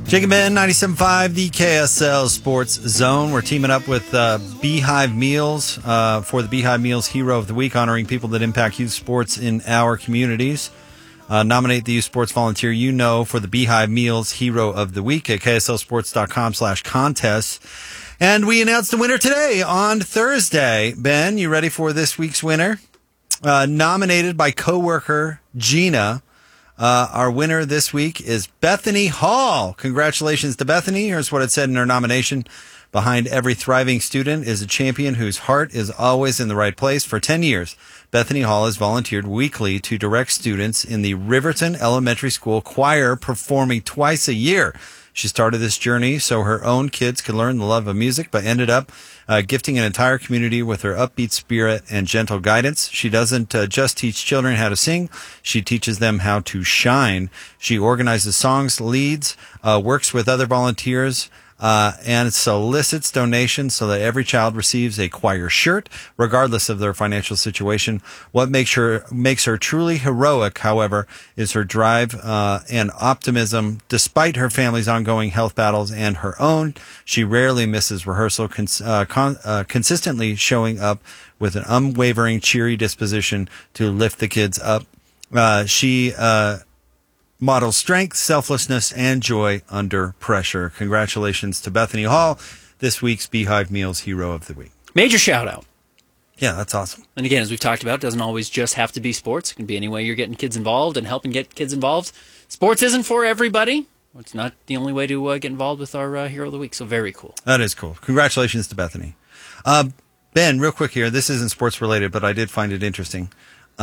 Jake and Ben, 97.5, the KSL Sports Zone. We're teaming up with Beehive Meals for the Beehive Meals Hero of the Week, honoring people that impact youth sports in our communities. Nominate the youth sports volunteer you know for the Beehive Meals Hero of the Week at kslsports.com/contest. And we announced the winner today on Thursday. Ben, you ready for this week's winner? Nominated by coworker Gina. Our winner this week is Bethany Hall. Congratulations to Bethany. Here's what it said in her nomination. Behind every thriving student is a champion whose heart is always in the right place. For 10 years, Bethany Hall has volunteered weekly to direct students in the Riverton Elementary School choir, performing twice a year. She started this journey so her own kids could learn the love of music, but ended up gifting an entire community with her upbeat spirit and gentle guidance. She doesn't just teach children how to sing. She teaches them how to shine. She organizes songs, leads, works with other volunteers, and solicits donations so that every child receives a choir shirt, regardless of their financial situation. What makes her truly heroic, however, is her drive and optimism. Despite her family's ongoing health battles and her own, she rarely misses rehearsal, consistently showing up with an unwavering, cheery disposition to lift the kids up. She models strength, selflessness, and joy under pressure. Congratulations to Bethany Hall, this week's Beehive Meals Hero of the Week. Major shout out. Yeah, that's awesome. And again, as we've talked about, it doesn't always just have to be sports. It can be any way you're getting kids involved and helping get kids involved. Sports isn't for everybody. It's not the only way to get involved with our Hero of the Week, so very cool. That is cool. Congratulations to Bethany. Ben, real quick here. This isn't sports related, but I did find it interesting.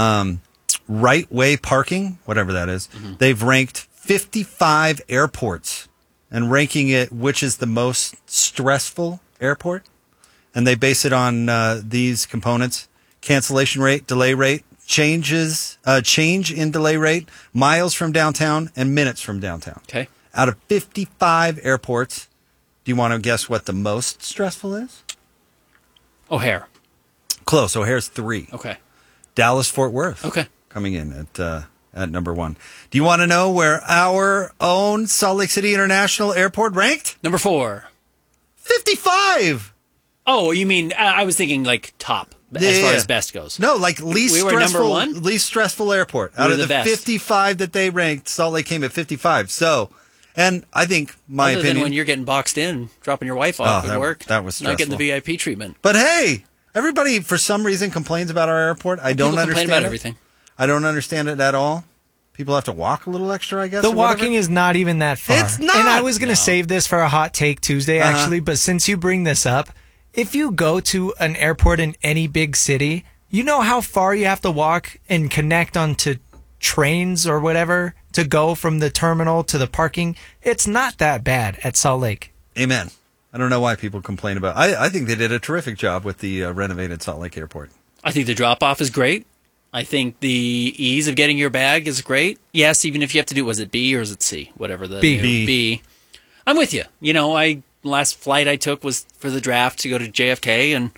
Right Way Parking, whatever that is, they've ranked 55 airports and ranking it which is the most stressful airport. And they base it on these components: cancellation rate, delay rate, change in delay rate, miles from downtown, and minutes from downtown. Okay. Out of 55 airports, do you want to guess what the most stressful is? O'Hare. Close. O'Hare's 3. Okay. Dallas-Fort Worth. Okay. Coming in at number 1. Do you want to know where our own Salt Lake City International Airport ranked? Number 4. 55. Oh, you mean, I was thinking like top, as far as best goes. No, like least we were stressful, number 1? Least stressful airport. Out of the 55 that they ranked, Salt Lake came at 55. So, and I think my Other opinion, than when you're getting boxed in, dropping your wife off at work. That was stressful. Not getting the VIP treatment. But hey, everybody for some reason complains about our airport. I don't understand complain about everything. I don't understand it at all. People have to walk a little extra, I guess. The walking is not even that far. It's not. And I was going to save this for a hot take Tuesday, actually, but since you bring this up, if you go to an airport in any big city, you know how far you have to walk and connect onto trains or whatever to go from the terminal to the parking. It's not that bad at Salt Lake. Amen. I don't know why people complain about it. I think they did a terrific job with the renovated Salt Lake Airport. I think the drop-off is great. I think the ease of getting your bag is great. Yes, even if you have to do, was it B or is it C? Whatever the B. I'm with you. You know, last flight I took was for the draft to go to JFK, and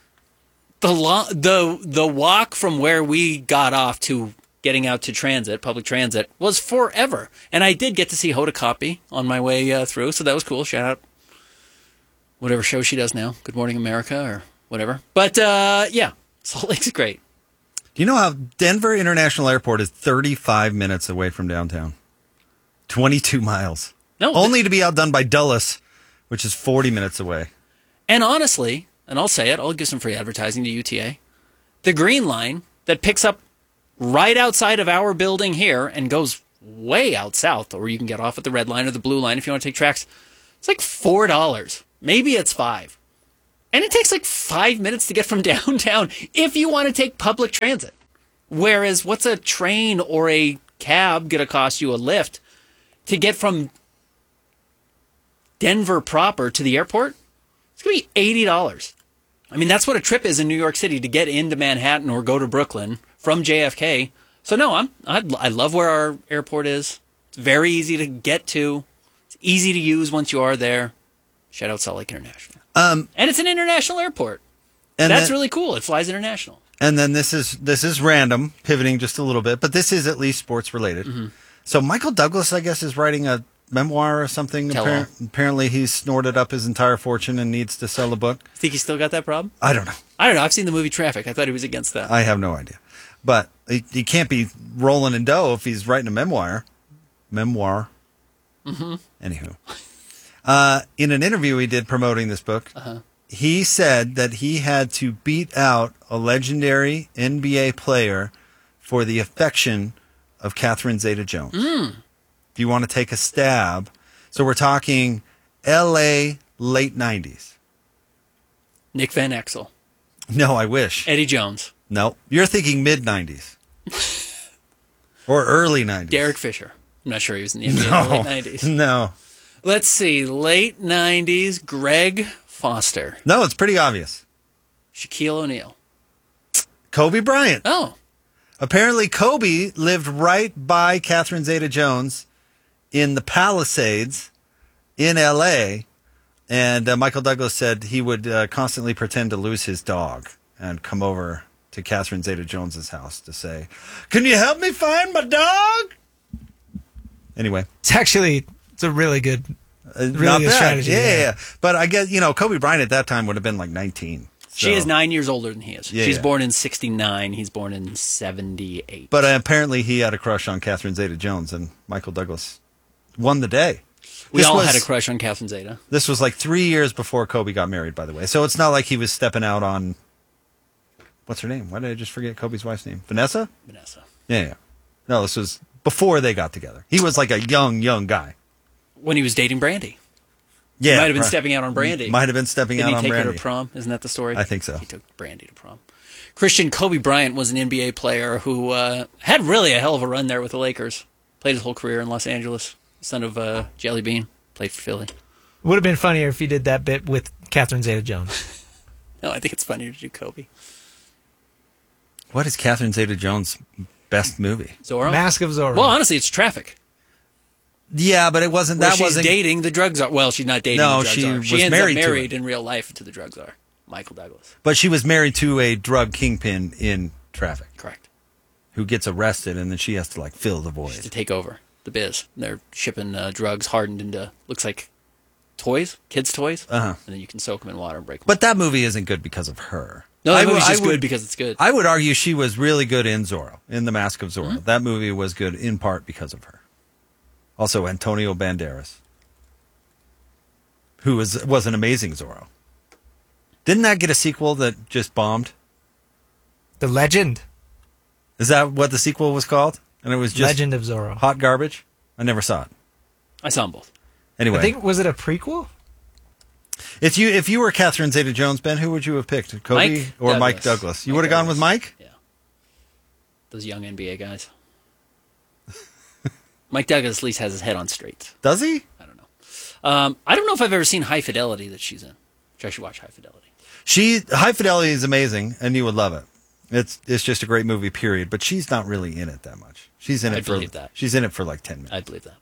the walk from where we got off to getting out to transit, public transit, was forever. And I did get to see Hoda Kotb on my way through, so that was cool. Shout out whatever show she does now, Good Morning America or whatever. But yeah, Salt Lake's great. Do you know how Denver International Airport is 35 minutes away from downtown? 22 miles. No, only to be outdone by Dulles, which is 40 minutes away. And honestly, and I'll say it, I'll give some free advertising to UTA. The Green Line that picks up right outside of our building here and goes way out south, or you can get off at the Red Line or the Blue Line if you want to take tracks. It's like $4. Maybe it's $5. And it takes like 5 minutes to get from downtown if you want to take public transit. Whereas what's a train or a cab going to cost you, a lift, to get from Denver proper to the airport? It's going to be $80. I mean, that's what a trip is in New York City to get into Manhattan or go to Brooklyn from JFK. So no, I love where our airport is. It's very easy to get to. It's easy to use once you are there. Shout out Salt Lake International. And it's an international airport. And that's really cool. It flies international. And then this is random, pivoting just a little bit, but this is at least sports related. Mm-hmm. So Michael Douglas, I guess, is writing a memoir or something. Tell-all. Apparently, he's snorted up his entire fortune and needs to sell a book. Think he still got that problem? I don't know. I don't know. I've seen the movie Traffic. I thought he was against that. I have no idea. But he can't be rolling in dough if he's writing a memoir. Mm-hmm. Anywho. In an interview he did promoting this book, he said that he had to beat out a legendary NBA player for the affection of Catherine Zeta-Jones. Do you want to take a stab? So we're talking L.A. late 90s. Nick Van Exel. No, I wish. Eddie Jones. No, you're thinking mid-90s. Or early 90s. Derek Fisher. I'm not sure he was in the NBA in the late 90s. No. Let's see. Late 90s, Greg Foster. No, it's pretty obvious. Shaquille O'Neal. Kobe Bryant. Oh. Apparently, Kobe lived right by Catherine Zeta-Jones in the Palisades in L.A., and Michael Douglas said he would constantly pretend to lose his dog and come over to Catherine Zeta-Jones's house to say, "Can you help me find my dog?" Anyway. It's a really good, Not good bad. strategy. Yeah. But I guess, Kobe Bryant at that time would have been like 19. She so- is 9 years older than he is. Yeah, She's yeah. born in 69. He's born in 78. But apparently he had a crush on Catherine Zeta-Jones, and Michael Douglas won the day. we This all was- had a crush on Catherine Zeta. This was like 3 years before Kobe got married, by the way. So it's not like he was stepping out on, what's her name? Why did I just forget Kobe's wife's name? Vanessa? Vanessa. Yeah. No, this was before they got together. He was like a young guy. When he was dating Brandy. Yeah. He might have been right. stepping out on Brandy. Might have been stepping Didn't out he on take her Brandy. to prom? Isn't that the story? I think so. He took Brandy to prom. Christian Kobe Bryant was an NBA player who had really a hell of a run there with the Lakers. Played his whole career in Los Angeles. Son of Jelly Bean. Played for Philly. Would have been funnier if he did that bit with Catherine Zeta-Jones. No, I think it's funnier to do Kobe. What is Catherine Zeta-Jones' best movie? Zorro? Mask of Zorro. Well, honestly, it's Traffic. Yeah, but it wasn't. Where That she's wasn't. dating the drug czar. Well, she's not dating No, the drug she czar. was She ends married up to married him. in real life to the drug czar, Michael Douglas. But she was married to a drug kingpin in Traffic Correct. who gets arrested, and then she has to like fill the void. To take over the biz. They're shipping drugs hardened into, looks like toys, kids' toys. Uh-huh. And then you can soak them in water and break them. But that movie isn't good because of her. No, that I would- movie's just I would- good because it's good. I would argue she was really good in Zorro, in The Mask of Zorro. Mm-hmm. That movie was good in part because of her. Also, Antonio Banderas, who was an amazing Zorro. Didn't that get a sequel that just bombed? The Legend. Is that what the sequel was called? And it was just Legend of Zorro. hot garbage? I never saw it. I saw them both. Anyway, I think, was it a prequel? if you were Catherine Zeta-Jones, Ben, who would you have picked? Kobe Mike or Douglas. Mike Douglas? You Mike would have gone with Douglas. Mike? Yeah. Those young NBA guys. Mike Douglas at least has his head on straight. Does he? I don't know. I don't know if I've ever seen High Fidelity that she's in. Which I should watch High Fidelity. High Fidelity is amazing, and you would love it. It's just a great movie, period. But she's not really in it that much. She's in it I for believe that. She's in it for like 10 minutes. I believe that.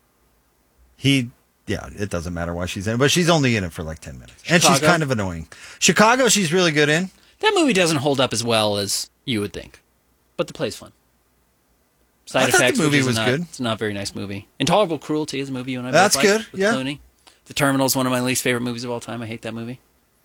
It doesn't matter why she's in it, but she's only in it for like 10 minutes. And she's Chicago? kind of annoying. Chicago, she's really good in. That movie doesn't hold up as well as you would think. But the play's fun. Side I thought the Effects, movie which is was not, good. It's not a very nice movie. Intolerable Cruelty is a movie you and I That's both like, good, with yeah. Clooney. The Terminal is one of my least favorite movies of all time. I hate that movie.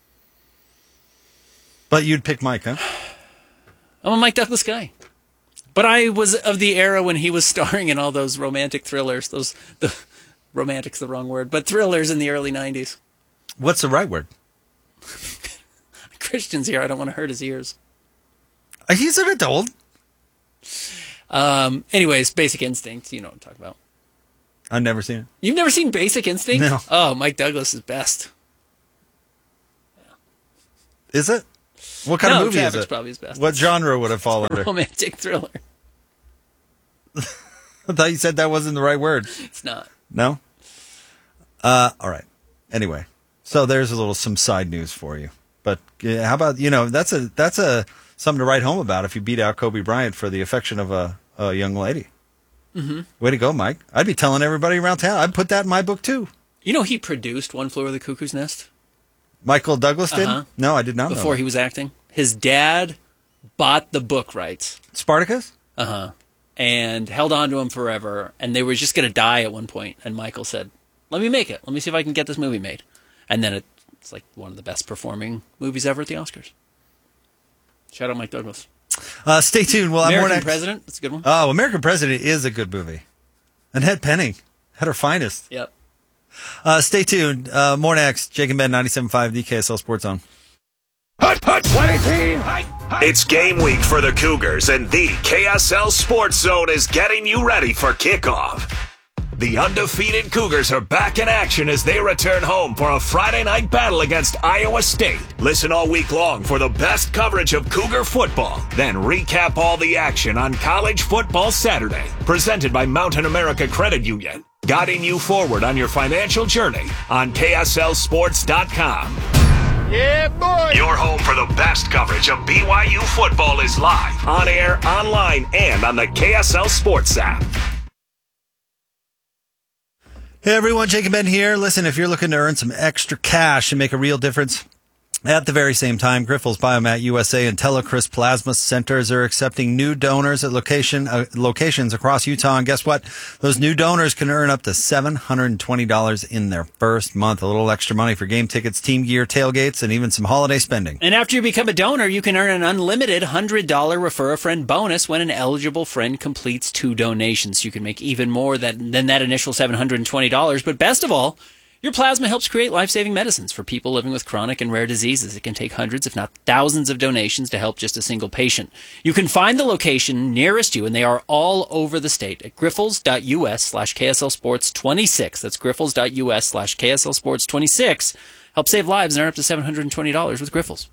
But you'd pick Mike, huh? I'm a Mike Douglas guy. But I was of the era when he was starring in all those romantic thrillers. Romantic's the wrong word, but thrillers in the early 90s. What's the right word? Christian's here. I don't want to hurt his ears. He's an adult. Anyways, Basic Instinct. You know what I'm talking about. I've never seen it. You've never seen Basic Instinct? No. Oh, Mike Douglas is best. Is it? What kind No, of movie is Traffic's it? probably his best. What genre would it fall under? Romantic thriller. I thought you said that wasn't the right word. It's not. No? All right. Anyway, so there's some side news for you. But how about, that's a something to write home about if you beat out Kobe Bryant for the affection of a young lady. Mm-hmm. Way to go, Mike. I'd be telling everybody around town. I'd put that in my book, too. You know he produced One Flew Over the Cuckoo's Nest Michael Douglas did? Uh-huh. No, I did not know before that. he was acting. His dad bought the book rights. Spartacus? Uh-huh. and held on to him forever, and they were just going to die at one point. And Michael said, let me make it. Let me see if I can get this movie made. And then it's like one of the best performing movies ever at the Oscars. Shout out Mike Douglas. Stay tuned. We'll have American more next. President. That's a good one. Oh, American President is a good movie. Annette Bening at her finest. Yep. Stay tuned. More next. Jake and Ben, 97.5, the KSL Sports Zone. Hut, 20 It's game week for the Cougars, and the KSL Sports Zone is getting you ready for kickoff. The undefeated Cougars are back in action as they return home for a Friday night battle against Iowa State. Listen all week long for the best coverage of Cougar football. Then recap all the action on College Football Saturday. Presented by Mountain America Credit Union. Guiding you forward on your financial journey on KSLSports.com. Yeah, boy! Your home for the best coverage of BYU football is live, on air, online, and on the KSL Sports app. Hey everyone, Jake and Ben here. Listen, if you're looking to earn some extra cash and make a real difference at the very same time, Grifols, Biomat USA, and Telecris Plasma Centers are accepting new donors at locations across Utah. And guess what? Those new donors can earn up to $720 in their first month. A little extra money for game tickets, team gear, tailgates, and even some holiday spending. And after you become a donor, you can earn an unlimited $100 Refer a Friend bonus when an eligible friend completes 2 donations. You can make even more than that initial $720. But best of all, your plasma helps create life-saving medicines for people living with chronic and rare diseases. It can take hundreds, if not thousands, of donations to help just a single patient. You can find the location nearest you, and they are all over the state at grifols.us/KSLSports26. That's grifols.us/KSLSports26. Help save lives and earn up to $720 with Grifols.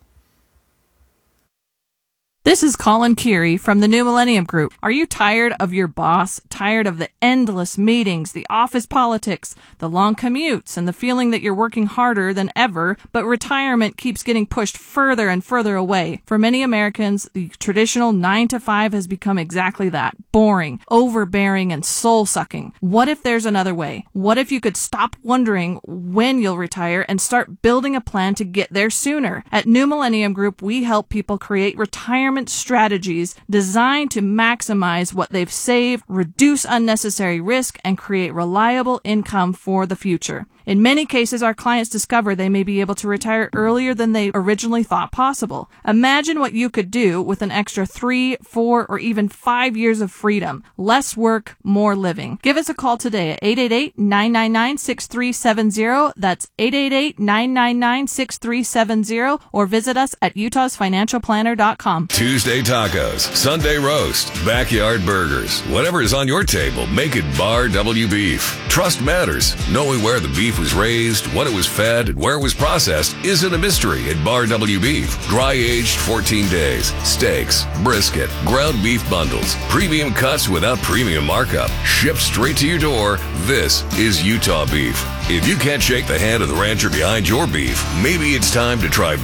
This is Colin Keary from the New Millennium Group. Are you tired of your boss? Tired of the endless meetings, the office politics, the long commutes, and the feeling that you're working harder than ever, but retirement keeps getting pushed further and further away? For many Americans, the traditional 9-to-5 has become exactly that. Boring, overbearing, and soul-sucking. What if there's another way? What if you could stop wondering when you'll retire and start building a plan to get there sooner? At New Millennium Group, we help people create retirement strategies designed to maximize what they've saved, reduce unnecessary risk, and create reliable income for the future. In many cases, our clients discover they may be able to retire earlier than they originally thought possible. Imagine what you could do with an extra 3, 4, or even 5 years of freedom. Less work, more living. Give us a call today at 888-999-6370. That's 888-999-6370, or visit us at utahsfinancialplanner.com. Tuesday tacos, Sunday roast, backyard burgers. Whatever is on your table, make it Bar W Beef. Trust matters. Knowing where the beef was raised, what it was fed, and where it was processed isn't a mystery at Bar W Beef. Dry aged 14 days, steaks, brisket, ground beef bundles, premium cuts without premium markup, shipped straight to your door. This is Utah beef. If you can't shake the hand of the rancher behind your beef, maybe it's time to try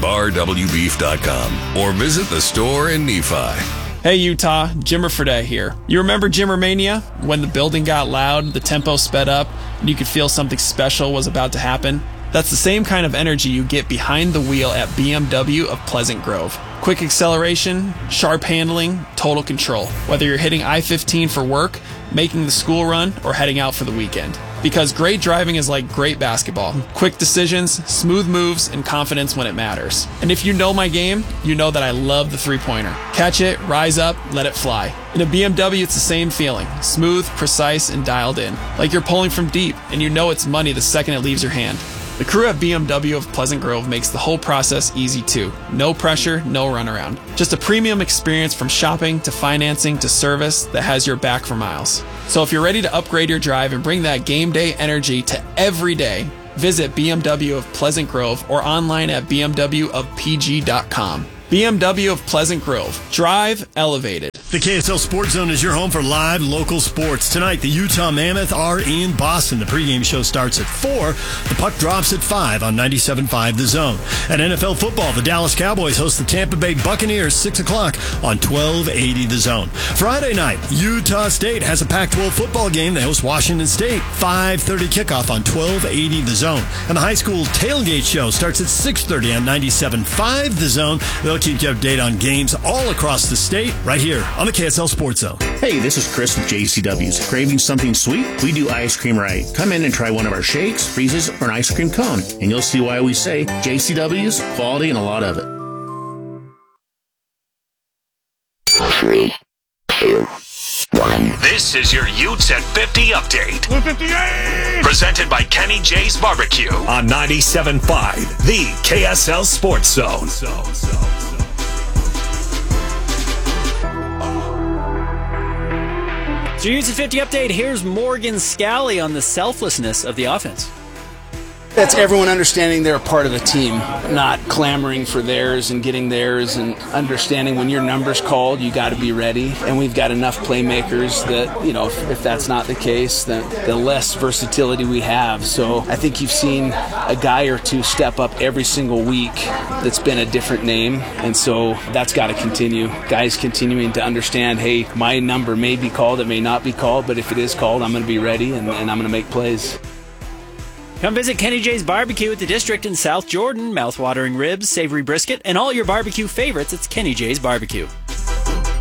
BarWBeef.com or visit the store in Nephi. Hey Utah, Jimmer Fredette here. You remember Jimmermania? When the building got loud, the tempo sped up, and you could feel something special was about to happen? That's the same kind of energy you get behind the wheel at BMW of Pleasant Grove. Quick acceleration, sharp handling, total control. Whether you're hitting I-15 for work, making the school run, or heading out for the weekend. Because great driving is like great basketball. Quick decisions, smooth moves, and confidence when it matters. And if you know my game, you know that I love the three-pointer. Catch it, rise up, let it fly. In a BMW, it's the same feeling. Smooth, precise, and dialed in. Like you're pulling from deep, and you know it's money the second it leaves your hand. The crew at BMW of Pleasant Grove makes the whole process easy too. No pressure, no runaround. Just a premium experience from shopping to financing to service that has your back for miles. So if you're ready to upgrade your drive and bring that game day energy to every day, visit BMW of Pleasant Grove or online at bmwofpg.com. BMW of Pleasant Grove. Drive elevated. The KSL Sports Zone is your home for live local sports. Tonight, the Utah Mammoth are in Boston. The pregame show starts at 4. The puck drops at 5 on 97.5 The Zone. At NFL football, the Dallas Cowboys host the Tampa Bay Buccaneers 6 o'clock on 1280 The Zone. Friday night, Utah State has a Pac-12 football game. They host Washington State. 5:30 kickoff on 1280 The Zone. And the high school tailgate show starts at 6:30 on 97.5 The Zone. They'll keep you updated on games all across the state right here on the KSL Sports Zone. Hey, this is Chris with JCW's. Craving something sweet? We do ice cream right. Come in and try one of our shakes, freezes, or an ice cream cone, and you'll see why we say JCW's, quality, and a lot of it. 3, 2, 1. This is your Utes at 50 update. 58! Presented by Kenny J's Barbecue on 97.5, the KSL Sports Zone. So Utes at 50 update, here's Morgan Scally on the selflessness of the offense. That's everyone understanding they're a part of the team, not clamoring for theirs and getting theirs, and understanding when your number's called, you got to be ready. And we've got enough playmakers that, you know, if that's not the case, then the less versatility we have. So I think you've seen a guy or two step up every single week that's been a different name. And so that's got to continue. Guys continuing to understand, hey, my number may be called, it may not be called, but if it is called, I'm going to be ready and I'm going to make plays. Come visit Kenny J's Barbecue at the District in South Jordan. Mouth-watering ribs, savory brisket, and all your barbecue favorites. It's Kenny J's Barbecue.